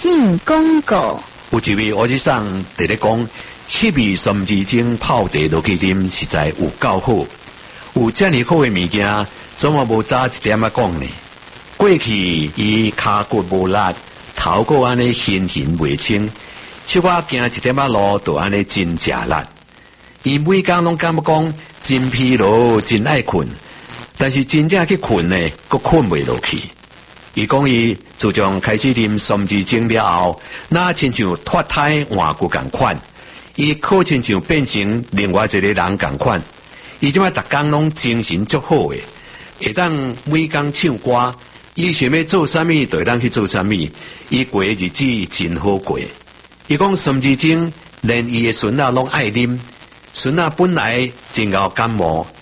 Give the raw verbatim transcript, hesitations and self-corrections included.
性广告。 有一位我先生伫咧讲，迄味三字精泡茶落去啉，实在有够好。有遮尔好嘅物件，怎么无早一点仔讲呢？过去伊骹骨无力，头骨安尼形形未清，手我行一点仔路，就安尼真食力。伊每工拢感觉讲真疲劳，真爱困，但是真正去困呢，佫困袂落去。伊讲伊自从开始啉三字精了后，那亲像脱胎换骨共款，伊可亲像变成另外一个人共款。伊即摆逐工拢精神足好诶，会当每工唱歌，伊想要做啥物就会当去做啥物，伊过日子真好过。伊讲三字精连伊诶孙仔拢爱啉，孙仔本来真有感冒，